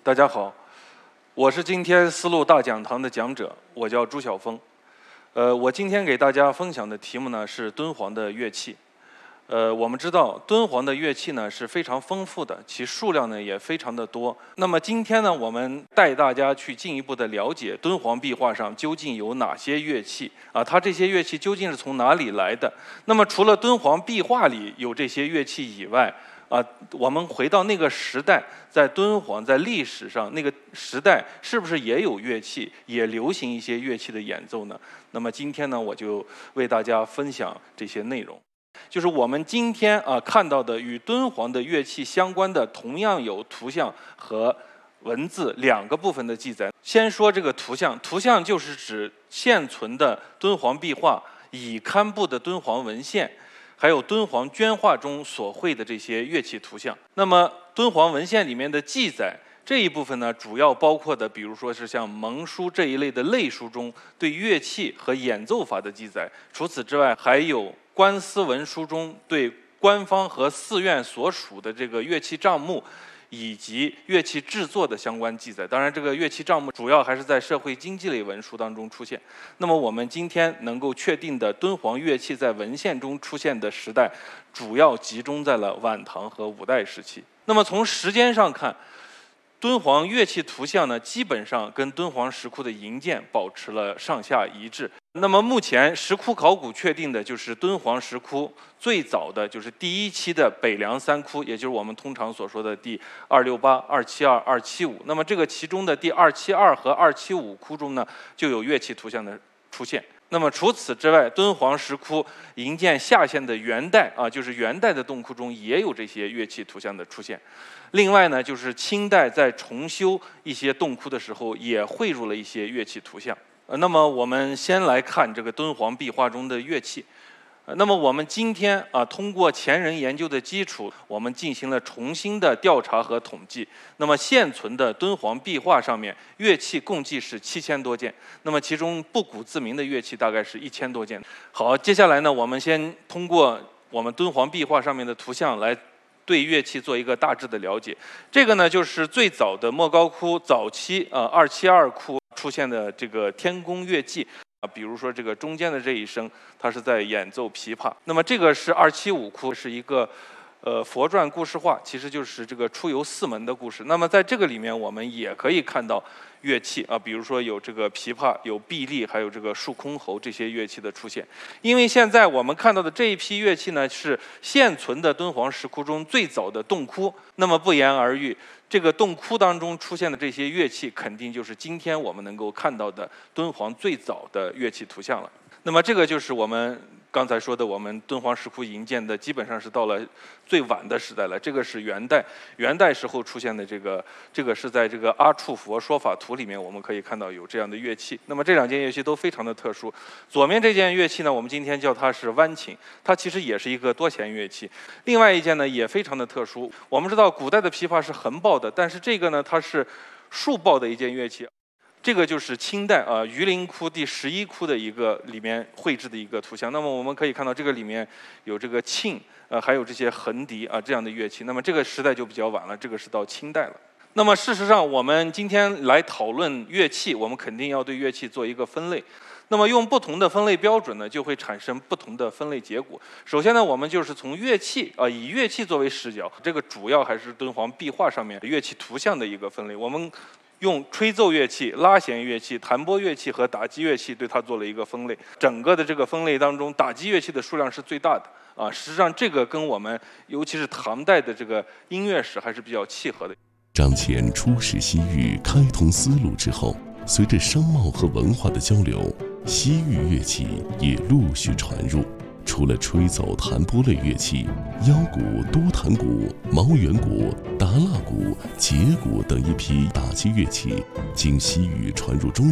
大家好，我是今天丝路大讲堂的讲者，我叫朱晓峰。我今天给大家分享的题目呢是敦煌的乐器。我们知道敦煌的乐器呢是非常丰富的，其数量呢也非常的多。那么今天呢，我们带大家去进一步的了解敦煌壁画上究竟有哪些乐器啊？它这些乐器究竟是从哪里来的？那么除了敦煌壁画里有这些乐器以外，我们回到那个时代，在敦煌在历史上那个时代，是不是也有乐器，也流行一些乐器的演奏呢？那么今天呢，我就为大家分享这些内容。就是我们今天看到的与敦煌的乐器相关的，同样有图像和文字两个部分的记载。先说这个图像，图像就是指现存的敦煌壁画、已刊布的敦煌文献，还有敦煌绢画中所绘的这些乐器图像。那么敦煌文献里面的记载这一部分呢，主要包括的，比如说是像蒙书这一类的类书中对乐器和演奏法的记载。除此之外，还有官司文书中对官方和寺院所属的这个乐器账目以及乐器制作的相关记载。当然，这个乐器账目主要还是在社会经济类文书当中出现。那么我们今天能够确定的敦煌乐器在文献中出现的时代，主要集中在了晚唐和五代时期。那么从时间上看，敦煌乐器图像呢，基本上跟敦煌石窟的营建保持了上下一致。那么目前石窟考古确定的就是敦煌石窟最早的就是第一期的北梁三窟，也就是我们通常所说的第268、272、275。那么这个其中的第272和275窟中呢，就有乐器图像的出现。那么除此之外，敦煌石窟营建下线的元代就是元代的洞窟中也有这些乐器图像的出现。另外呢，就是清代在重修一些洞窟的时候，也汇入了一些乐器图像。那么我们先来看这个敦煌壁画中的乐器。那么我们今天通过前人研究的基础，我们进行了重新的调查和统计。那么现存的敦煌壁画上面，乐器共计是7000多件。那么其中不古自明的乐器大概是1000多件。好，接下来呢，我们先通过我们敦煌壁画上面的图像来对乐器做一个大致的了解。这个呢，就是最早的莫高窟早期272窟出现的这个天宫乐器。比如说这个中间的这一声，它是在演奏琵琶。那么这个是275窟，是一个佛传故事画，其实就是这个出游四门的故事。那么在这个里面，我们也可以看到乐器比如说有这个琵琶、有筚立，还有这个竖箜篌这些乐器的出现。因为现在我们看到的这一批乐器呢，是现存的敦煌石窟中最早的洞窟。那么不言而喻，这个洞窟当中出现的这些乐器，肯定就是今天我们能够看到的敦煌最早的乐器图像了。那么这个就是我们刚才说的，我们敦煌石窟营建的基本上是到了最晚的时代了。这个是元代时候出现的这个是在这个阿处佛说法图里面，我们可以看到有这样的乐器。那么这两件乐器都非常的特殊。左面这件乐器呢，我们今天叫它是弯琴，它其实也是一个多弦乐器。另外一件呢也非常的特殊。我们知道古代的琵琶是横抱的，但是这个呢它是竖抱的一件乐器。这个就是清代榆林窟第11窟的一个里面绘制的一个图像。那么我们可以看到这个里面有这个磬还有这些横笛这样的乐器。那么这个时代就比较晚了，这个是到清代了。那么事实上，我们今天来讨论乐器，我们肯定要对乐器做一个分类。那么用不同的分类标准呢，就会产生不同的分类结果。首先呢，我们就是从乐器以乐器作为视角，这个主要还是敦煌壁画上面乐器图像的一个分类。我们用吹奏乐器、拉弦乐器、弹拨乐器和打击乐器对它做了一个分类。整个的这个分类当中，打击乐器的数量是最大的实际上这个跟我们尤其是唐代的这个音乐史还是比较契合的。 张骞出使西域，开通丝路之后，随着商贸和文化的交流，西域乐器也陆续传入。除了吹奏、弹拨类乐器，腰鼓、多弹鼓、毛圆鼓、达腊鼓、羯鼓等一批打击乐器，经西域传入中